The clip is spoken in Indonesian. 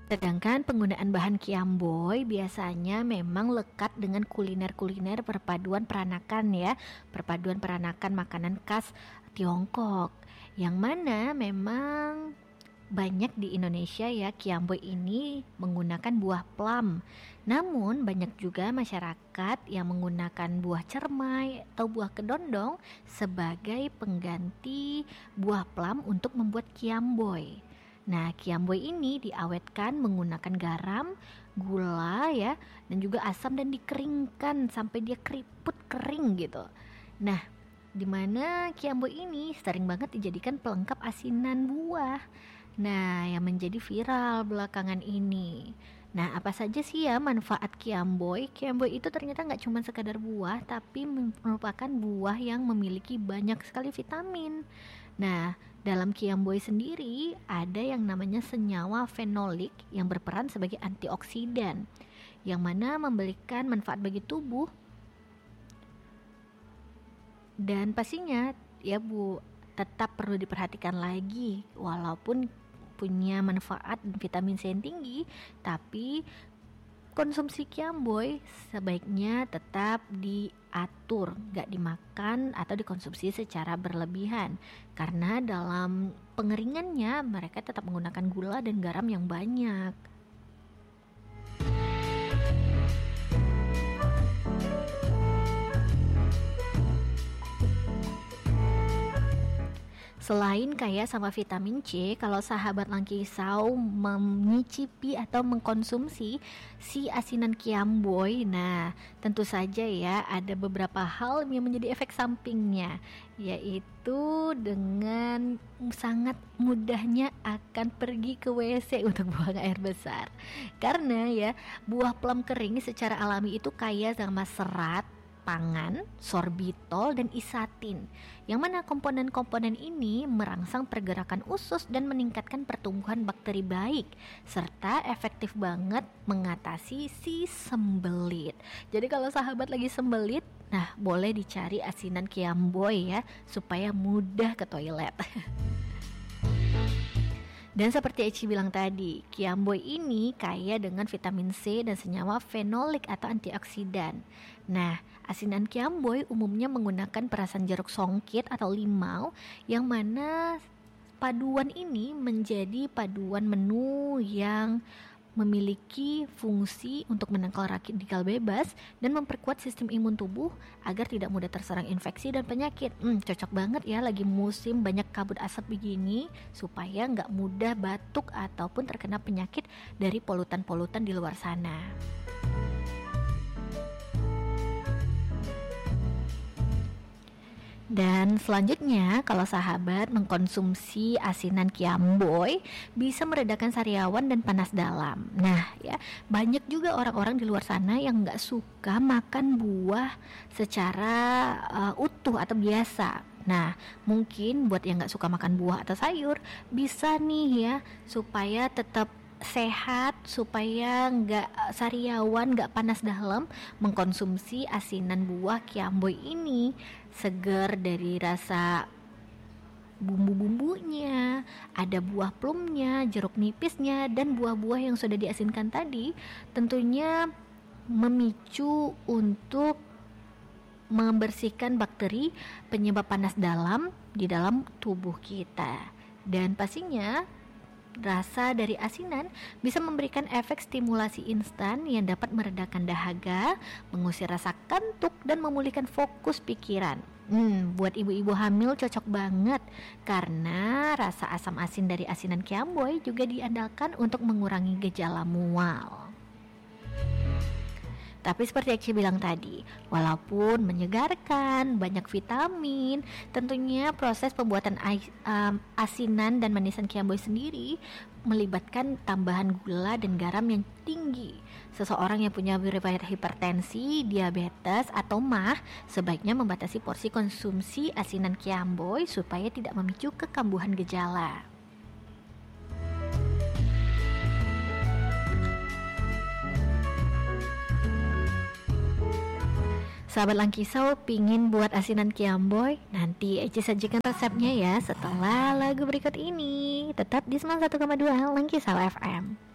Sedangkan penggunaan bahan kiamboy biasanya memang lekat dengan kuliner-kuliner perpaduan peranakan ya, perpaduan peranakan makanan khas Tiongkok, yang mana memang banyak di Indonesia ya. Kiamboy ini menggunakan buah plum. Namun banyak juga masyarakat yang menggunakan buah cermai atau buah kedondong sebagai pengganti buah plum untuk membuat kiamboy. Nah, kiamboy ini diawetkan menggunakan garam, gula ya, dan juga asam dan dikeringkan sampai dia keriput kering gitu. Nah, di mana kiamboy ini sering banget dijadikan pelengkap asinan buah. Nah, yang menjadi viral belakangan ini. Nah, apa saja sih ya manfaat kiamboy? Kiamboy itu ternyata nggak cuma sekadar buah, tapi merupakan buah yang memiliki banyak sekali vitamin. Nah, dalam kiamboy sendiri ada yang namanya senyawa fenolik yang berperan sebagai antioksidan, yang mana memberikan manfaat bagi tubuh. Dan pastinya ya Bu, tetap perlu diperhatikan lagi, walaupun punya manfaat dan vitamin C yang tinggi, tapi konsumsi kiamboy sebaiknya tetap diatur, gak dimakan atau dikonsumsi secara berlebihan, karena dalam pengeringannya mereka tetap menggunakan gula dan garam yang banyak. Selain kaya sama vitamin C, kalau sahabat Langkisau menyicipi atau mengkonsumsi si asinan kiamboy, nah tentu saja ya ada beberapa hal yang menjadi efek sampingnya, yaitu dengan sangat mudahnya akan pergi ke WC untuk buang air besar. Karena ya buah plum kering secara alami itu kaya sama serat pangan, sorbitol, dan isatin, yang mana komponen-komponen ini merangsang pergerakan usus dan meningkatkan pertumbuhan bakteri baik, serta efektif banget mengatasi si sembelit. Jadi kalau sahabat lagi sembelit, nah boleh dicari asinan kiamboy ya, supaya mudah ke toilet. Dan seperti Eci bilang tadi, kiamboy ini kaya dengan vitamin C dan senyawa fenolik atau antioksidan. Nah, asinan kiamboy umumnya menggunakan perasan jeruk songkit atau limau, yang mana paduan ini menjadi paduan menu yang memiliki fungsi untuk menangkal radikal bebas dan memperkuat sistem imun tubuh agar tidak mudah terserang infeksi dan penyakit. Cocok banget ya lagi musim banyak kabut asap begini, supaya nggak mudah batuk ataupun terkena penyakit dari polutan-polutan di luar sana. Dan selanjutnya, kalau sahabat mengkonsumsi asinan kiamboy bisa meredakan sariawan dan panas dalam. Nah ya, banyak juga orang-orang di luar sana yang nggak suka makan buah secara utuh atau biasa. Nah, mungkin buat yang nggak suka makan buah atau sayur, bisa nih ya, supaya tetap sehat, supaya nggak sariawan, nggak panas dalam, mengkonsumsi asinan buah kiamboy ini. Segar dari rasa bumbu-bumbunya, ada buah plumnya, jeruk nipisnya, dan buah-buah yang sudah diasinkan tadi, tentunya memicu untuk membersihkan bakteri penyebab panas dalam di dalam tubuh kita. Dan pastinya rasa dari asinan bisa memberikan efek stimulasi instan yang dapat meredakan dahaga, mengusir rasa kantuk, dan memulihkan fokus pikiran. Buat ibu-ibu hamil cocok banget, karena rasa asam asin dari asinan kiamboy juga diandalkan untuk mengurangi gejala mual. Tapi seperti yang saya bilang tadi, walaupun menyegarkan, banyak vitamin, tentunya proses pembuatan asinan dan manisan kiamboy sendiri melibatkan tambahan gula dan garam yang tinggi. Seseorang yang punya riwayat hipertensi, diabetes, atau MAH sebaiknya membatasi porsi konsumsi asinan kiamboy supaya tidak memicu kekambuhan gejala. Sahabat Langkisau pingin buat asinan kiamboy? Nanti Eci sajikan resepnya ya setelah lagu berikut ini. Tetap di 91,2 Langkisau FM.